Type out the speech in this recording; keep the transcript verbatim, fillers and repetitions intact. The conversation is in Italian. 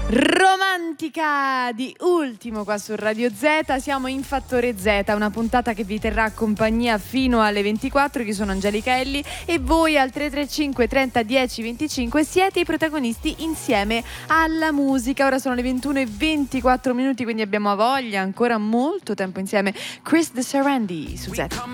Romantica di Ultimo qua su Radio Z. Siamo in Fattore Z, una puntata che vi terrà compagnia fino alle ventiquattro. Io sono Angelica Elli e voi al tre tre cinque trenta dieci venticinque siete i protagonisti insieme alla musica. Ora sono le ventuno e ventiquattro minuti, quindi abbiamo voglia, ancora molto tempo insieme. Chris De Sarandi su Z.